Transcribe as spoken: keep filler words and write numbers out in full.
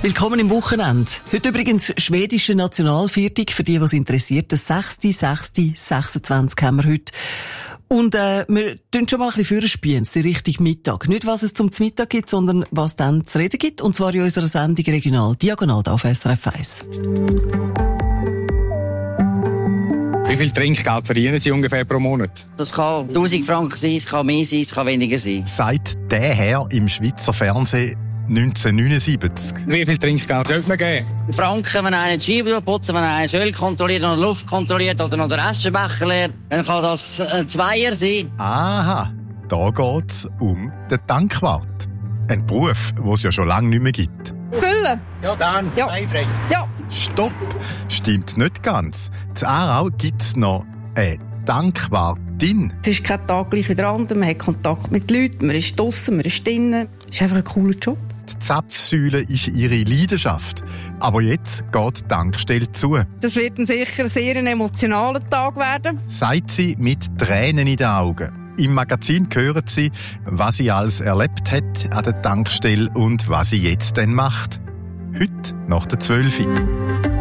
Willkommen im Wochenende. Heute übrigens schwedische Nationalviertag, für die, was interessiert. Das sechste sechste sechsundzwanzig haben wir heute. Und äh, wir tun schon mal ein bisschen vorspielen, die Richtung Mittag. Nicht, was es zum Mittag gibt, sondern was dann zu reden gibt. Und zwar in unserer Sendung Regional Diagonal auf S R F eins. Wie viel Trinkgeld verdienen Sie ungefähr pro Monat? Das kann tausend Franken sein, es kann mehr sein, es kann weniger sein. Sagt der Herr im Schweizer Fernsehen neunzehnhundertneunundsiebzig. Wie viel Trinkgeld sollte man geben? Franken, wenn einer die Scheibe putzen, wenn einer Öl kontrolliert oder Luft kontrolliert oder noch den Aschenbecher leert, dann kann das ein Zweier sein. Aha, da geht's um den Tankwart. Ein Beruf, den es ja schon lange nicht mehr gibt. Füllen? Ja, dann. Ja. Einfrei. Ja. Stopp! Stimmt nicht ganz. In Aarau gibt's noch eine Tankwartin. Es ist kein Tag gleich wie der andere. Man hat Kontakt mit Leuten, man ist draussen, man ist drinnen. Es ist einfach ein cooler Job. Die Zapfsäule ist ihre Leidenschaft. Aber jetzt geht die Tankstelle zu. Das wird ein sicher sehr ein emotionaler Tag werden. Sagt sie mit Tränen in den Augen. Im Magazin hören Sie, was sie alles erlebt hat an der Tankstelle und was sie jetzt denn macht. Heute nach der zwölf Uhr.